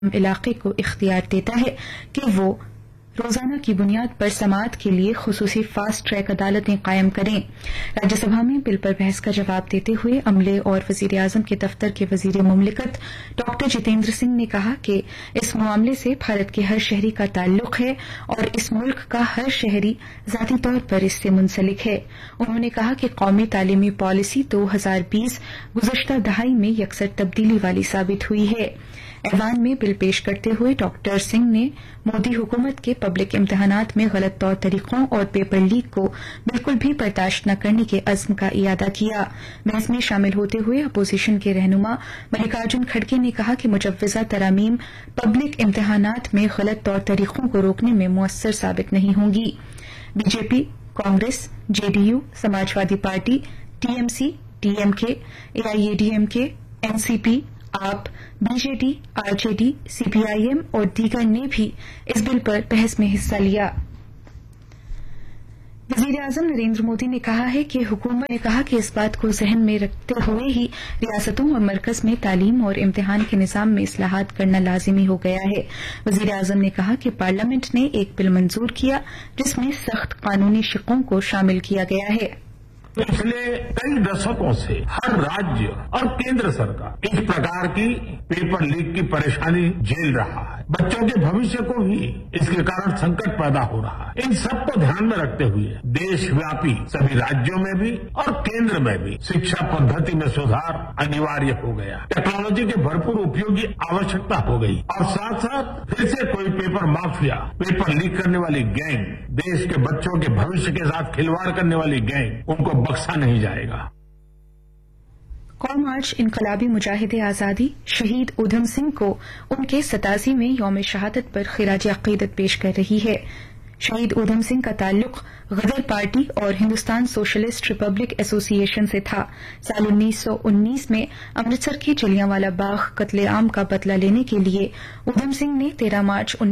علاقے کو اختیار دیتا ہے کہ وہ روزانہ کی بنیاد پر سماعت کے لیے خصوصی فاسٹ ٹریک عدالتیں قائم کریں۔ راجیہ سبھا میں بل پر بحث کا جواب دیتے ہوئے عملے اور وزیر اعظم کے دفتر کے وزیر مملکت ڈاکٹر جتیندر سنگھ نے کہا کہ اس معاملے سے بھارت کے ہر شہری کا تعلق ہے اور اس ملک کا ہر شہری ذاتی طور پر اس سے منسلک ہے۔ انہوں نے کہا کہ قومی تعلیمی پالیسی 2020 گزشتہ دہائی میں یکسر تبدیلی والی ثابت ہوئی ہے۔ ایوان میں بل پیش کرتے ہوئے ڈاکٹر سنگھ نے مودی حکومت کے پبلک امتحانات میں غلط طور طریقوں اور پیپر لیک کو بالکل بھی برداشت نہ کرنے کے عزم کا اعادہ کیا۔ بحث میں شامل ہوتے ہوئے اپوزیشن کے رہنما ملکارجن کھڑگے نے کہا کہ مجوزہ ترامیم پبلک امتحانات میں غلط طور طریقوں کو روکنے میں مؤثر ثابت نہیں ہوں گی۔ B J P, Congress, J D you, Samajwadi party, T M C, D M کے، اے آئی اے ڈی ایم کے، این سی پی، آپ، B J D, R J D, C P I am اور دیگر نے بھی اس بل پر بحث میں حصہ لیا۔ وزیر اعظم نریندر مودی نے کہا ہے کہ حکومت نے کہا کہ اس بات کو ذہن میں رکھتے ہوئے ہی ریاستوں اور مرکز میں تعلیم اور امتحان کے نظام میں اصلاحات کرنا لازمی ہو گیا ہے۔ وزیر اعظم نے کہا کہ پارلیمنٹ نے ایک بل منظور کیا جس میں سخت قانونی شقوں کو شامل کیا گیا ہے۔ پچھلے کئی دشکوں سے ہر راجیہ اور کیندر سرکار اس پرکار کی پیپر لیک کی پریشانی جھیل رہا ہے۔ بچوں کے بھوشیہ کو بھی اس کے کارن سنکٹ پیدا ہو رہا ہے۔ ان سب کو دھیان میں رکھتے ہوئے دیش ویاپی سبھی راجیوں میں بھی اور کیندر میں بھی شکشا پدھتی میں سدھار انیواریہ ہو گیا۔ ٹیکنالوجی کے بھرپور اپیوگ کی آوشکتا ہو گئی اور ساتھ ساتھ پھر سے کوئی پیپر مافیا، پیپر لیک کرنے والی گینگ، دیش کے بچوں کے بھوشیہ کے ساتھ کھلواڑ کرنے والی گینگ ان کو بخشا نہیں جائے گا۔ قوم آج انقلابی مجاہد آزادی شہید ادھم سنگھ کو ان کے 87 میں یوم شہادت پر خراج عقیدت پیش کر رہی ہے۔ شہید ادھم سنگھ کا تعلق غدر پارٹی اور ہندوستان سوشلسٹ ریپبلک ایسوسی ایشن سے تھا۔ سال 1919 میں امرتسر کے جلیانوالہ باغ قتل عام کا بدلہ لینے کے لیے ادھم سنگھ نے 13 مارچ